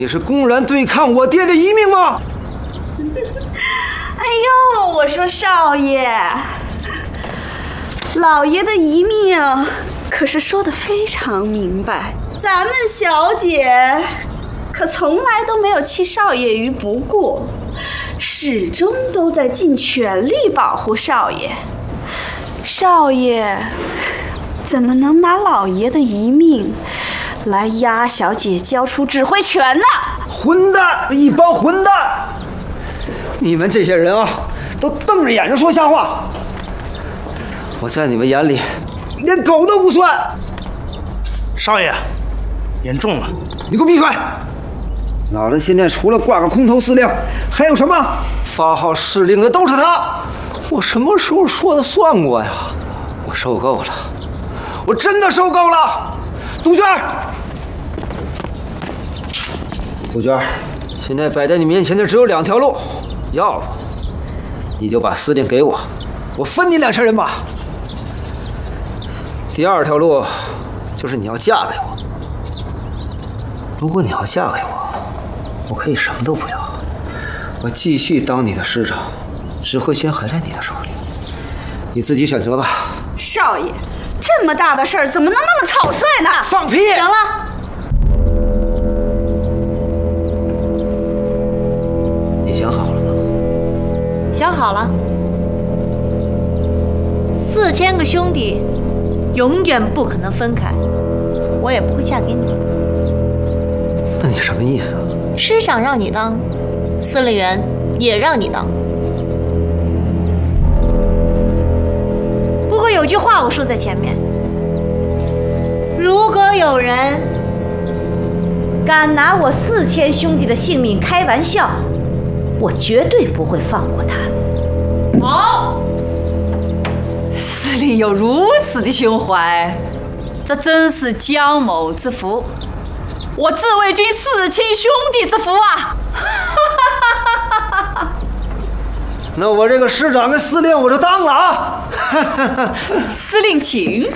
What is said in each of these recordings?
你是公然对抗我爹的遗命吗？ 哎呦，我说少爷，老爷的遗命可是说得非常明白，咱们小姐可从来都没有弃少爷于不顾，始终都在尽全力保护少爷。少爷怎么能拿老爷的遗命来压小姐交出指挥权呢？ 混蛋！一帮混蛋！你们这些人啊，都瞪着眼睛说瞎话。我在你们眼里连狗都不算。 少爷，严重了！ 你给我闭嘴！老子现在除了挂个空头司令，还有什么？发号施令的都是他，我什么时候说的算过呀？我受够了，我真的受够了。杜鹃，杜鹃，现在摆在你面前的只有2条路，要不你就把司令给我，我分你2成人马。第2条路就是你要嫁给我。如果你要嫁给我，我可以什么都不要，我继续当你的师长，指挥权还在你的手里，你自己选择吧。 少爷，这么大的事儿怎么能那么草率呢？ 放屁！ 行了， 你想好了吗？ 想好了，4000个兄弟永远不可能分开，我也不会嫁给你。 那你什么意思啊？ 师长让你当，司令员也让你当。不过有句话我说在前面，如果有人敢拿我4000兄弟的性命开玩笑，我绝对不会放过他。 好，司令有如此的胸怀，这真是江某之福，我自卫军4000兄弟之福啊！ 那我这个师长跟司令我就当了啊！ 司令请。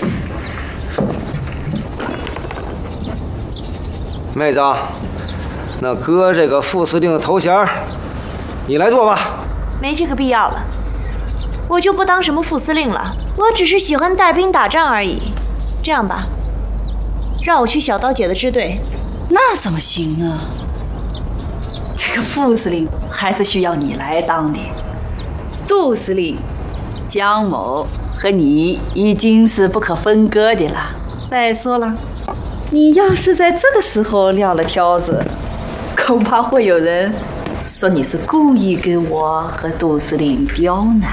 妹子，那哥这个副司令的头衔你来做吧。 没这个必要了，我就不当什么副司令了，我只是喜欢带兵打仗而已。这样吧，让我去小刀姐的支队。 那怎么行啊？这个副司令还是需要你来当的。杜司令，江某和你已经是不可分割的了。再说了，你要是在这个时候撂了挑子，恐怕会有人说你是故意给我和杜司令刁难。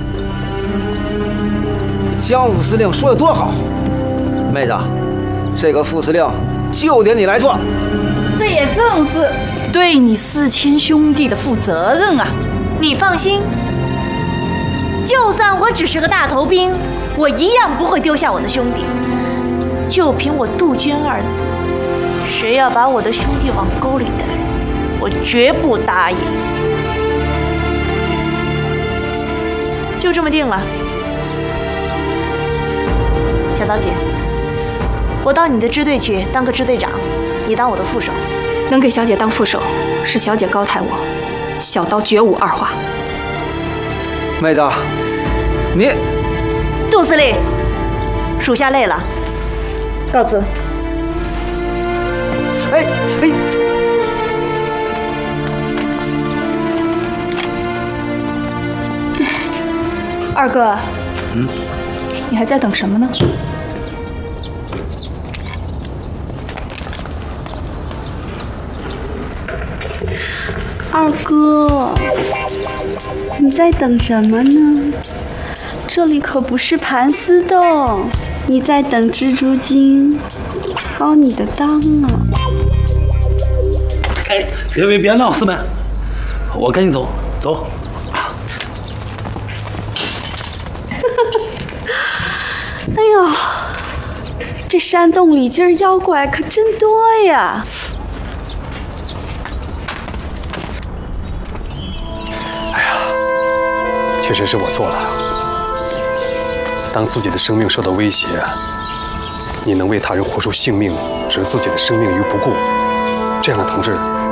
江副司令说的多好，妹子，这个副司令就得你来做。 这也正是对你4000兄弟的负责任啊！ 你放心，就算我只是个大头兵，我一样不会丢下我的兄弟。就凭我杜鹃2字，谁要把我的兄弟往沟里带，我绝不答应。就这么定了。小刀姐，我到你的支队去当个支队长，你当我的副手。 能给小姐当副手，是小姐高抬我，小刀绝无二话。 妹子，你…… 杜司令，属下累了，告辞。 哎哎！ 二哥，你还在等什么呢？ 二哥，你在等什么呢？这里可不是盘丝洞，你在等蜘蛛精掏你的裆啊！ 哎，别闹，四妹，我赶紧走。 哎呦，这山洞里今儿妖怪可真多呀！ 确实是我错了。当自己的生命受到威胁，你能为他人豁出性命，置自己的生命于不顾，这样的同志